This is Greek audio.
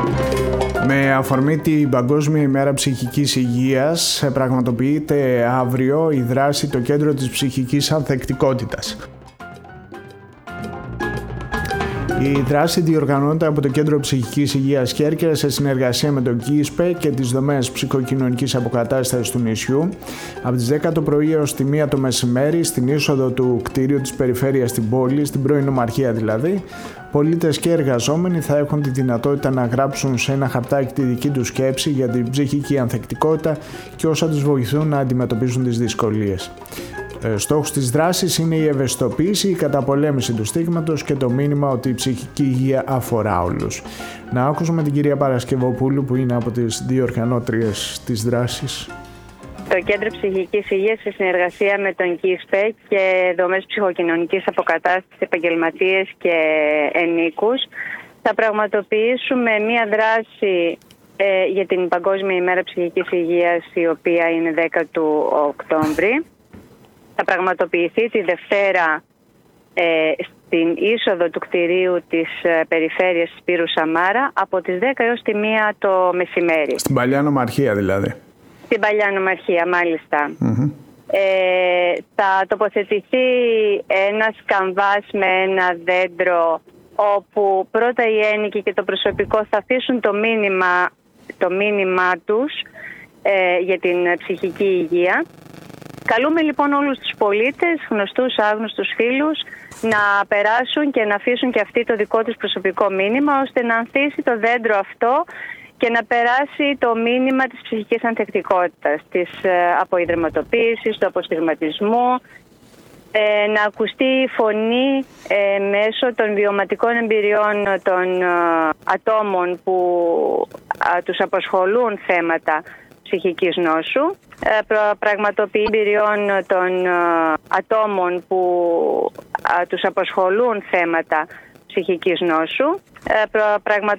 Με αφορμή την Παγκόσμια ημέρα ψυχικής υγείας, πραγματοποιείται αύριο η δράση «Το Κέντρο της Ψυχικής Ανθεκτικότητας». Η δράση διοργανώνεται από το Κέντρο Ψυχικής Υγείας Κέρκυρας σε συνεργασία με τον ΚΙΣΠΕ και τις δομές ψυχοκοινωνικής αποκατάστασης του νησιού από τις 10 το πρωί έως τη 1 το μεσημέρι στην είσοδο του κτίριου της περιφέρειας στην πόλη, στην πρώην Ομαρχία δηλαδή. Πολίτες και εργαζόμενοι θα έχουν τη δυνατότητα να γράψουν σε ένα χαρτάκι τη δική τους σκέψη για την ψυχική ανθεκτικότητα και όσα τους βοηθούν να αντιμετωπίσουν τις δυσκολίες. Στόχος της δράσης είναι η ευαισθητοποίηση, η καταπολέμηση του στίγματος και το μήνυμα ότι η ψυχική υγεία αφορά όλους. Να ακούσουμε την κυρία Παρασκευοπούλου που είναι από τις διοργανώτριες της δράσης. Το Κέντρο Ψυχικής Υγείας σε συνεργασία με τον ΚΙΣΠΕ και δομές ψυχοκοινωνικής αποκατάστασης, επαγγελματίες και ενίκους θα πραγματοποιήσουμε μία δράση για την Παγκόσμια ημέρα ψυχικής υγείας, η οποία είναι 10 του Οκτώβρη. Θα πραγματοποιηθεί τη Δευτέρα στην είσοδο του κτηρίου της περιφέρειας Σπύρου Σαμάρα από τις 10 έως τη 1 το μεσημέρι. Στην παλιά Νομαρχία δηλαδή. Στην παλιά Νομαρχία, μάλιστα. Θα τοποθετηθεί ένας καμβάς με ένα δέντρο, όπου πρώτα οι ένοικοι και το προσωπικό θα αφήσουν το μήνυμά τους για την ψυχική υγεία. Καλούμε λοιπόν όλους τους πολίτες, γνωστούς, άγνωστους, φίλους, να περάσουν και να αφήσουν και αυτοί το δικό τους προσωπικό μήνυμα, ώστε να ανθίσει το δέντρο αυτό και να περάσει το μήνυμα της ψυχικής ανθεκτικότητας, της αποϊδρυματοποίησης, του αποστιγματισμού, να ακουστεί η φωνή μέσω των βιωματικών εμπειριών των ατόμων που τους απασχολούν θέματα ψυχικής νόσου, πραγματοποιεί εμπειριών των ατόμων που τους απασχολούν θέματα ψυχικής νόσου,